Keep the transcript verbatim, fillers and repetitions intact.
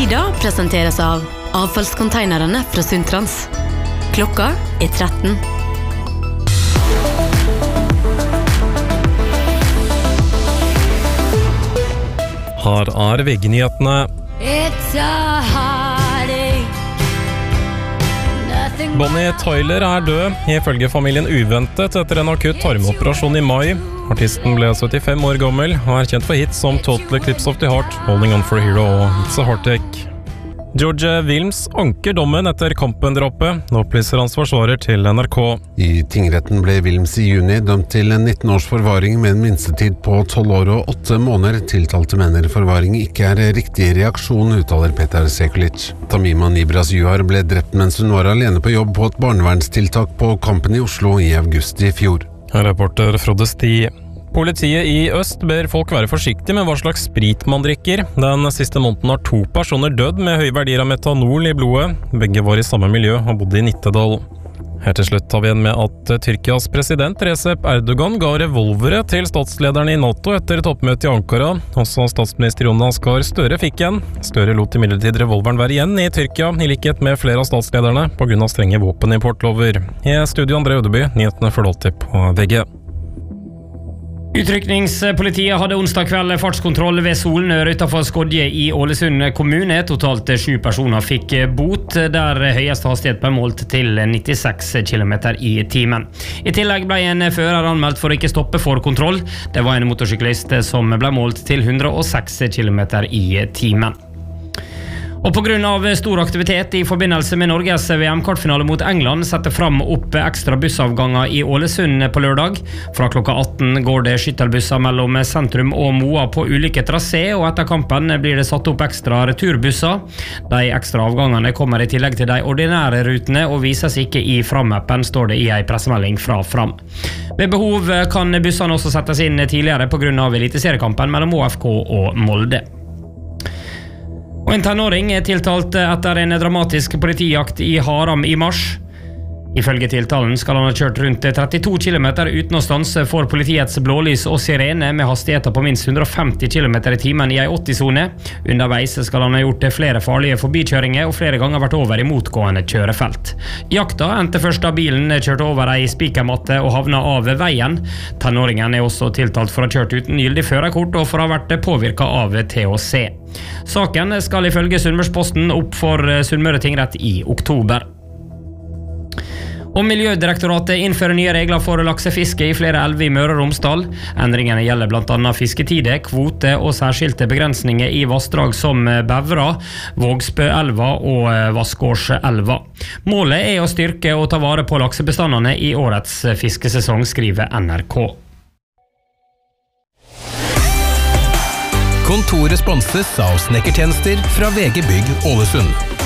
Sida presenteres av avfallskonteinerne fra Sundtrans. Klokka er tretten. Her er V G-nyhetene. Bonnie Tyler er død, ifølge familien uventet etter en akutt tarmoperasjon i mai. Artisten ble syttifem år gammel og er kjent for hits som Total Eclipse of the Heart, Holding On For a Hero og It's a Heartache. George Wilms anker dommen etter Kampen-drapet, nå opplyser hans forsvarer til N R K. I tingretten ble Wilms i juni dømt til en nitten års forvaring med en minstetid på tolv år og åtte måneder. Tiltalte mener forvaring ikke er riktig reaksjon, uttaler Peter Sekulic. Tamima Nibras Juhar ble drept mens hun var alene på jobb på et barnevernstiltak på Kampen i Oslo i august i fjor. Reporter Frode Sti. Politiet i Øst ber folk være forsiktige med hva slags sprit man drikker. Den siste måneden har to personer dødd med høye verdier av metanol i blodet. Begge var i samme miljø og bodde i Nittedal. Her til slutt tar vi igjen med at Tyrkias president Recep Erdogan ga revolvere til statslederne i NATO etter toppmøtet i Ankara. Også statsminister Jonas Gahr Støre fikk en. Støre lot imidlertid revolveren være igjen i Tyrkia, i likhet med flere av statslederne, på grunn av strenge våpenimportlover. I studio André Ødeby, nyhetene følger alltid på V G. Utrykningspolitiet hadde onsdag kveld fartskontroll ved Solnør utenfor Skodje i Ålesund kommune. Totalt sju personer fikk bot, der høyeste hastighet ble målt til nittiseks kilometer i timen. I tillegg ble en fører anmeldt for å ikke stoppe for kontroll. Det var en motorsyklist som ble målt til hundre og seks kilometer i timen. Og på grunn av stor aktivitet i forbindelse med Norges V M-kvartfinale mot England setter fram opp ekstra bussavganger i Ålesund på lørdag. Fra klokka atten går det skyttelbusser mellom sentrum og Moa på ulike trasé, og etter kampen blir det satt opp ekstra returbusser. De ekstra avgangene kommer i tillegg til de ordinære rutene og vises ikke i Fram-appen, står det i en pressemelding fra Fram. Ved behov kan bussene også settes inn tidligere på grunn av eliteseriekampen mellom Å F K og Molde. Og en tenåring er tiltalt etter en dramatisk politijakt i Haram i mars. Ifølge tiltalen skal han ha kjørt rundt trettito kilometer uten å stanse for politiets blålys og sirene med hastigheter på minst hundre og femti kilometer i timen i en åtti-sone. Underveis skal han ha gjort flere farlige forbikjøringer og flere ganger vært over i motgående kjørefelt. Jakta endte først da bilen kjørte over ei spikermatte og havna av veien. Tenåringen er også tiltalt for å ha kjørt uten gyldig førerkort og for å ha vært påvirket av T H C. Saken skal ifølge Sunnmørsposten opp for Sunnmøre tingrett i oktober. Og Miljødirektoratet innfører nye regler for laksefiske i flere elver i Møre og Romsdal. Endringene gjelder blant annet fisketide, kvote og særskilte begrensninger i vassdrag som Bevra, Vågsbøelva og Vassgårdselva. Målet er å styrke og ta vare på laksebestandene i årets fiskesesong, skriver N R K. Kontoret sponses av snekkertjenester fra V G Bygg Ålesund.